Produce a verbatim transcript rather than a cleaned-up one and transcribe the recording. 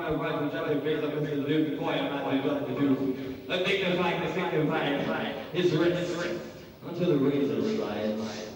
my wife was jumping face up into the dude, quiet man, I got the dude. A dignifying the signifying, his wrist, until the razor slides.